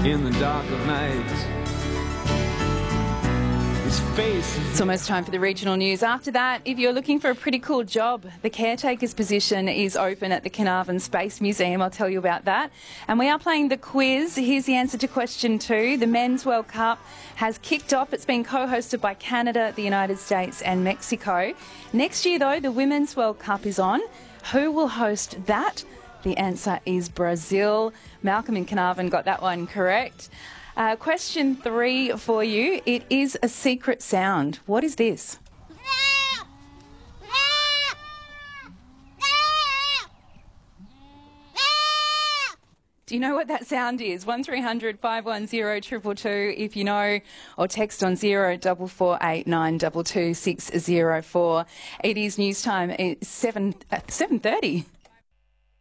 in the dark of night. His face is It's almost time for the regional news. After that, if you're looking for a pretty cool job, the caretaker's position is open at the Carnarvon Space Museum. I'll tell you about that. And we are playing the quiz. Here's the answer to question 2. The Men's World Cup has kicked off. It's been co-hosted by Canada, the United States and Mexico. Next year, though, the Women's World Cup is on. Who will host that? The answer is Brazil. Malcolm in Carnarvon got that one correct. Question 3 for you. It is a secret sound. What is this? Do you know what that sound is? 1300 510 222 if you know, or text on 0448 922 604. It is news time. It's 7:30.